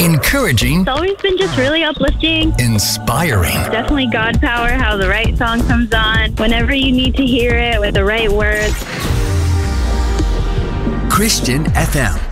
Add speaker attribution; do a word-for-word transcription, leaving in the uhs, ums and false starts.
Speaker 1: Encouraging.
Speaker 2: It's always been just really uplifting.
Speaker 1: Inspiring.
Speaker 2: Definitely God power, how the right song comes on whenever you need to hear it with the right words.
Speaker 1: Christian F M.